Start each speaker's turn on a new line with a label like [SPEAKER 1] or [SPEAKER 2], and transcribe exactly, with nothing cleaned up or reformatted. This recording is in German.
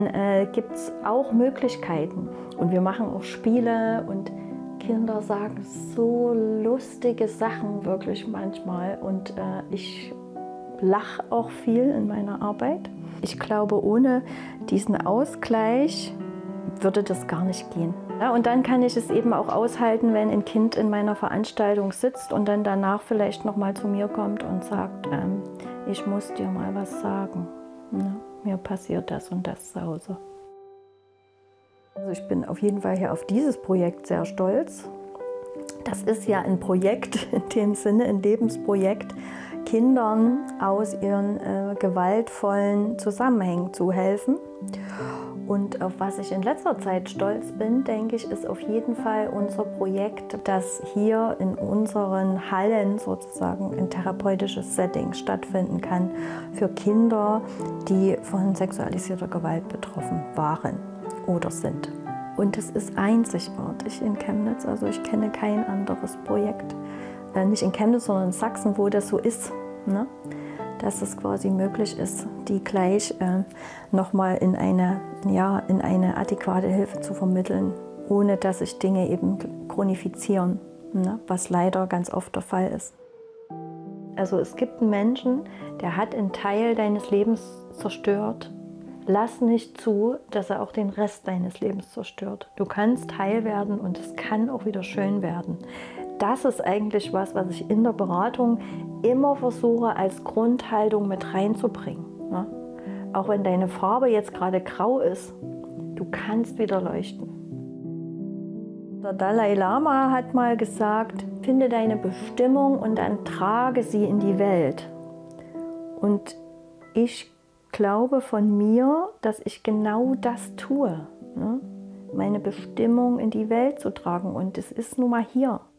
[SPEAKER 1] Äh, gibt es auch Möglichkeiten und wir machen auch Spiele und Kinder sagen so lustige Sachen wirklich manchmal und äh, ich lache auch viel in meiner Arbeit. Ich glaube, ohne diesen Ausgleich würde das gar nicht gehen. Ja, und dann kann ich es eben auch aushalten, wenn ein Kind in meiner Veranstaltung sitzt und dann danach vielleicht noch mal zu mir kommt und sagt, ähm, ich muss dir mal was sagen. Ja, mir passiert das und das zu Hause. Also ich bin auf jeden Fall hier auf dieses Projekt sehr stolz. Das ist ja ein Projekt, in dem Sinne ein Lebensprojekt, Kindern aus ihren äh, gewaltvollen Zusammenhängen zu helfen. Und auf was ich in letzter Zeit stolz bin, denke ich, ist auf jeden Fall unser Projekt, dass hier in unseren Hallen sozusagen ein therapeutisches Setting stattfinden kann für Kinder, die von sexualisierter Gewalt betroffen waren oder sind. Und es ist einzigartig in Chemnitz, also ich kenne kein anderes Projekt, äh, nicht in Chemnitz, sondern in Sachsen, wo das so ist, ne? Dass es quasi möglich ist, die gleich äh, nochmal in eine, ja, in eine adäquate Hilfe zu vermitteln, ohne dass sich Dinge eben chronifizieren, ne? Was leider ganz oft der Fall ist. Also es gibt einen Menschen, der hat einen Teil deines Lebens zerstört. Lass nicht zu, dass er auch den Rest deines Lebens zerstört. Du kannst heil werden und es kann auch wieder schön werden. Das ist eigentlich was, was ich in der Beratung immer versuche, als Grundhaltung mit reinzubringen. Ne? Auch wenn deine Farbe jetzt gerade grau ist, du kannst wieder leuchten. Der Dalai Lama hat mal gesagt, finde deine Bestimmung und dann trage sie in die Welt. Und ich glaube von mir, dass ich genau das tue, ne? Meine Bestimmung in die Welt zu tragen und es ist nun mal hier.